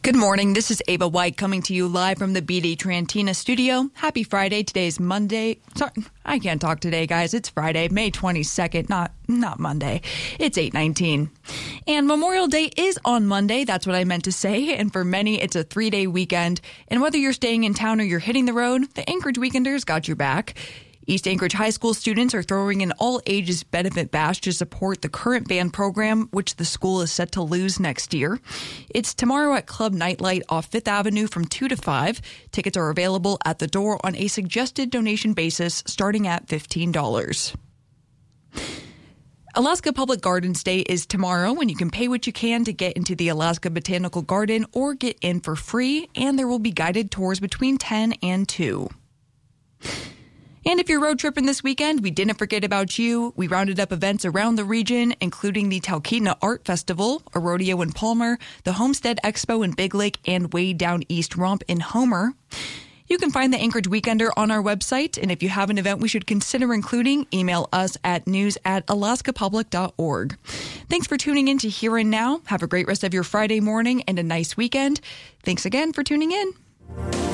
Good morning. This is Ava White coming to you live from the BD Trantina studio. Happy Friday. Today's Monday. Sorry, I can't talk today, guys. It's Friday, May 22nd, not Monday. It's 8:19. And Memorial Day is on Monday. That's what I meant to say. And for many, it's a 3-day weekend. And whether you're staying in town or you're hitting the road, the Anchorage Weekenders got your back. East Anchorage High School students are throwing an all-ages benefit bash to support the current band program, which the school is set to lose next year. It's tomorrow at Club Nightlight off 5th Avenue from 2 to 5. Tickets are available at the door on a suggested donation basis starting at $15. Alaska Public Gardens Day is tomorrow, and you can pay what you can to get into the Alaska Botanical Garden or get in for free, and there will be guided tours between 10 and 2. And if you're road tripping this weekend, we didn't forget about you. We rounded up events around the region, including the Talkeetna Art Festival, a rodeo in Palmer, the Homestead Expo in Big Lake, and Way Down East Romp in Homer. You can find the Anchorage Weekender on our website, and if you have an event we should consider including, email us at news@alaskapublic.org. Thanks for tuning in to Here and Now. Have a great rest of your Friday morning and a nice weekend. Thanks again for tuning in.